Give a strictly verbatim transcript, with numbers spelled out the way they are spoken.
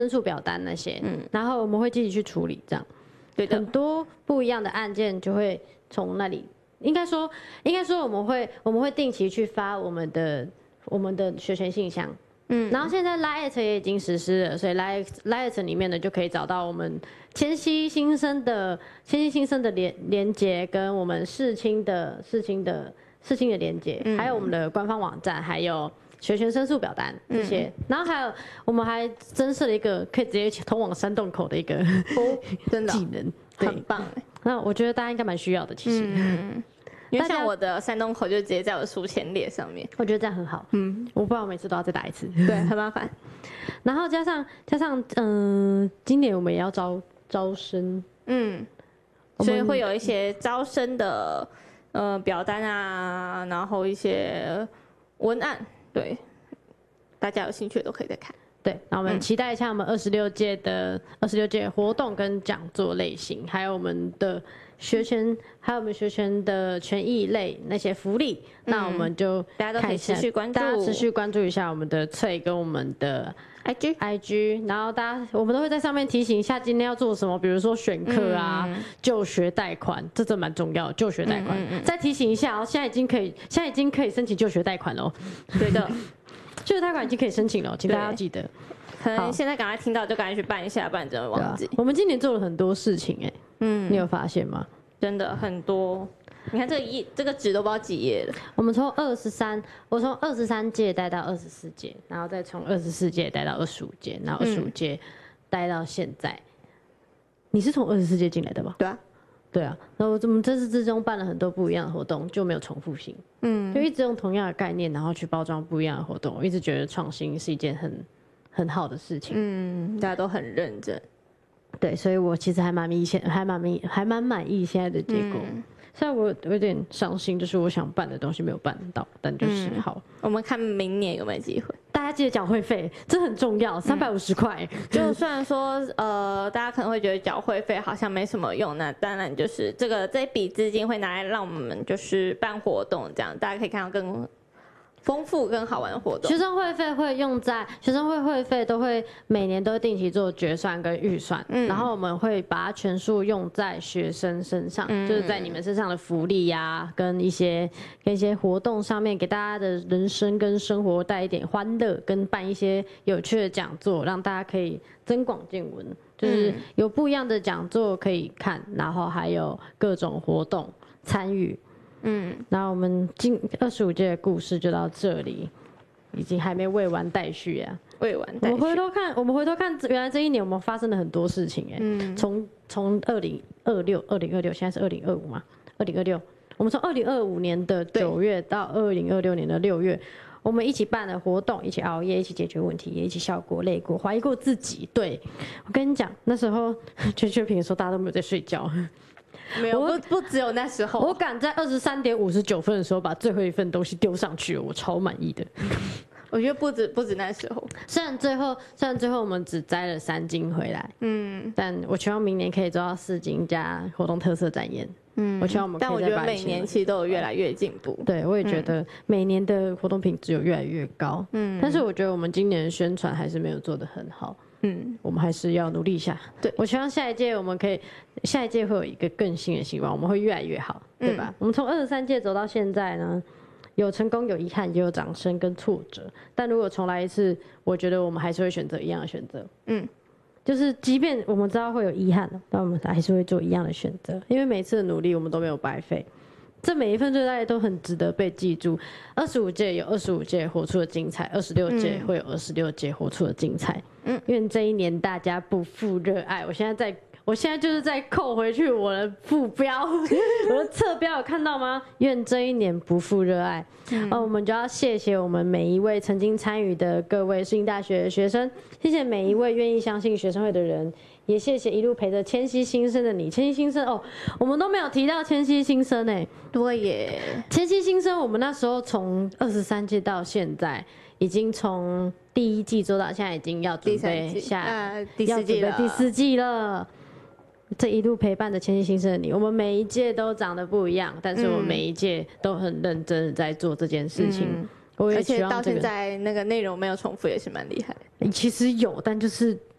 申诉表单那些，嗯，然后我们会积极去处理，这样， 对的， 很多不一样的案件就会从那里，应该说，应该说我们会我们会定期去发我们的我们的学权信箱。嗯，然后现在 Lite 也已经实施了，所以 Lite Lite 里面呢就可以找到我们千禧新生的千禧新生的连连接，跟我们世青的世青的世青的连接，嗯、还有我们的官方网站，还有学权申诉表单这些。嗯、然后还有我们还增设了一个可以直接通往山洞口的一个哦，真的技能， 很棒哎。 那我觉得大家应该蛮需要的，其实。嗯因为像我的山洞口就直接在我的书签列上面， 我觉得这样很好。嗯，我不然我每次都要再打一次， 对，很麻烦。 然后加上加上，嗯、呃，今年我们也要招招生，嗯， 所以会有一些招生的呃表单啊，然后一些文案，对，大家有兴趣的都可以再看。 对，那我们期待一下我们二十六届的二十六届活动跟讲座类型，还有我们的学权，还有我们学权的权益类那些福利，嗯、那我们就大家都可以持续关注， 大家持续关注一下我们的翠跟我们的 I G I G， 然后大家我们都会在上面提醒一下今天要做什么，比如说选课啊、嗯、就学贷款，这真蛮重要的，就学贷款。嗯嗯嗯再提醒一下哦，现在已经可以，现在已经可以申请就学贷款了。 对的。 就学贷款已经可以申请了，请大家要记得。 可能现在赶快听到就赶快去办一下，不然真的忘记。 啊、我们今年做了很多事情哎、欸，嗯，你有发现吗？ 真的很多。你看这个页，这个纸都不知道几页了。 我们从二十三，我从二十三届待到二十四届，然后再从二十四届待到二十五届，然后二十五届待到现在。嗯、你是从二十四届进来的吧？ 对啊。 对啊，然后我们这次之中办了很多不一样的活动，就没有重复性，嗯，就一直用同样的概念，然后去包装不一样的活动。我一直觉得创新是一件很很好的事情， 嗯，大家都很认真， 对，所以我其实还蛮明显，还蛮明，还蛮满意现在的结果。嗯、虽然我有点伤心，就是我想办的东西没有办到，但就是好。嗯、 我们看明年有没有机会。 大家记得缴会费，这很重要，三百五十块。 就虽然说，呃，大家可能会觉得缴会费好像没什么用，那当然就是这个这笔资金会拿来让我们就是办活动，这样大家可以看到更丰富更好玩的活动。 学生会费会用在学生会会费都会每年都定期做决算跟预算，嗯、然后我们会把它全数用在学生身上，嗯、就是在你们身上的福利呀、啊，跟一些跟一些活动上面，给大家的人生跟生活带一点欢乐，跟办一些有趣的讲座，让大家可以增广见闻，就是有不一样的讲座可以看，然后还有各种活动参与。嗯，那我们今二十五届的故事就到这里，已经还没未完待续啊。 未完待续。 我们回头看，我们回头看，原来这一年我们发生了很多事情哎、欸。嗯。从从二零二六、二零二六，现在是二零二五嘛？二零二六，我们从二零二五年的九月到二零二六年的六月，我们一起办了活动，一起熬夜，一起解决问题，也一起笑过、累过、怀疑过自己。对，我跟你讲，那时候缺缺品的时候，大家都没有在睡觉。 没有，不不只有那时候， 我敢在二十三点五十九分的时候把最后一份东西丢上去了，我超满意的。 我觉得不止不止那时候， 虽然最后虽然最后我们只摘了三斤回来，嗯，但我希望明年可以做到四斤加活动特色展演，嗯，我希望我们可以再把。 但我觉得每年其实都有越来越进步， 对，我也觉得每年的活动品质有越来越高，嗯，但是我觉得我们今年的宣传还是没有做得很好。嗯，我们还是要努力一下。对，我希望下一届我们可以，下一届会有一个更新的希望，我们会越来越好，对吧？嗯、我们从二十三届走到现在呢，有成功，有遗憾，也有掌声跟挫折。但如果重来一次，我觉得我们还是会选择一样的选择。嗯，就是即便我们知道会有遗憾，但我们还是会做一样的选择，因为每次的努力我们都没有白费。这每一份最大都很值得被记住。二十五届有二十五届活出的精彩，二十六届会有二十六届活出的精彩。嗯，因为这一年大家不负热爱，我现在在，我现在就是在扣回去我的副标，我的侧标有看到吗？愿这一年不负热爱。嗯，哦，我们就要谢谢我们每一位曾经参与的各位世新大学的学生，谢谢每一位愿意相信学生会的人。也谢谢一路陪着千禧新生的你，千禧新生哦，我们都没有提到千禧新生哎， 对耶， 千禧新生，我们那时候从二十三届到现在，已经从第一季做到现在，已经要准备下、 呃、第四季了， 第四季了。这一路陪伴着千禧新生的你，我们每一届都长得不一样，但是我们每一届都很认真的在做这件事情。嗯， 我也而且到现在那个内容没有重复，也是蛮厉害的。 其实有，但就是